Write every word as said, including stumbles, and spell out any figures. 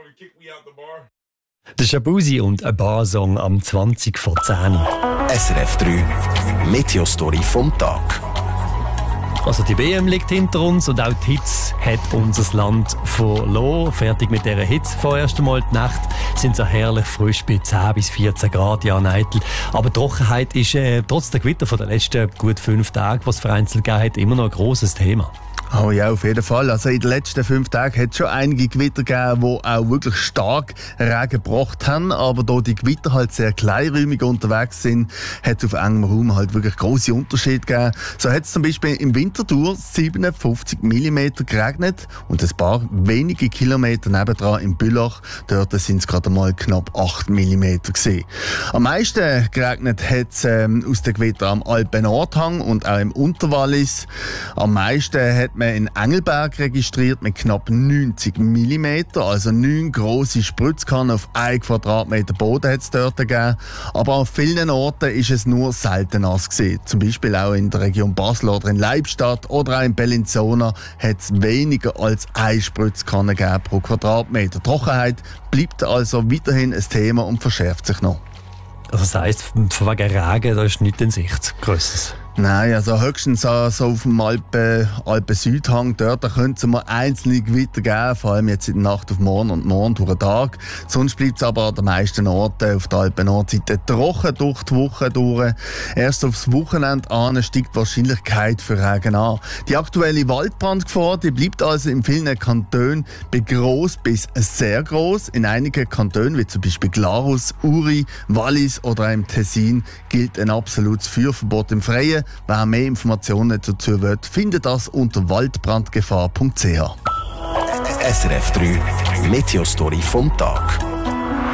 Der Shabuzi und ein Barsong am zwanzig vor zehn. S R F drei Meteostory vom Tag. Also die W M liegt hinter uns und auch die Hitze hat unser Land verloren. Fertig mit dieser Hitze. Vorerst einmal die Nacht sind so herrlich frisch bei zehn bis vierzehn Grad, ja Neitel. Aber die Trockenheit ist äh, trotz der Gewitter von den letzten gut fünf Tagen, was es vereinzelt gegeben hat, immer noch ein grosses Thema. Oh ja, auf jeden Fall. Also in den letzten fünf Tagen hat es schon einige Gewitter gegeben, die auch wirklich stark Regen gebracht haben. Aber da die Gewitter halt sehr kleinräumig unterwegs sind, hat es auf engem Raum halt wirklich grosse Unterschiede gegeben. So hat es zum Beispiel im Winterthur siebenundfünfzig Millimeter geregnet und ein paar wenige Kilometer nebendran in Bülach, dort sind es gerade mal knapp acht Millimeter gewesen. Am meisten geregnet hat es ähm, aus den Gewittern am Alpen-Nordhang und auch im Unterwallis. Am meisten hat man in Engelberg registriert mit knapp neunzig Millimeter, also neun grosse Spritzkannen auf ein Quadratmeter Boden hat es dort gegeben. Aber an vielen Orten ist es nur selten nass gewesen. Zum Beispiel auch in der Region Basel oder in Leibstadt oder auch in Bellinzona hat es weniger als eine Spritzkanne gegeben pro Quadratmeter. Trockenheit bleibt also weiterhin ein Thema und verschärft sich noch. Also das heisst, von wegen Regen, da ist nichts in Sicht. Grösses. Nein, also höchstens so, so auf dem Alpen, Alpen-Südhang, dort da könnte es mal einzelne Gewitter geben, vor allem jetzt in der Nacht auf morgen und morgen durch den Tag. Sonst bleibt es aber an den meisten Orten auf der Alpen-Nordseite trocken durch die Woche durch. Erst aufs Wochenende an steigt die Wahrscheinlichkeit für Regen an. Die aktuelle Waldbrandgefahr, die bleibt also in vielen Kantonen bei gross bis sehr gross. In einigen Kantonen, wie zum Beispiel Glarus, Uri, Wallis oder auch im Tessin, gilt ein absolutes Feuerverbot im Freien. Wer mehr Informationen dazu will, findet das unter waldbrandgefahr punkt c h. S R F drei Meteostory vom Tag.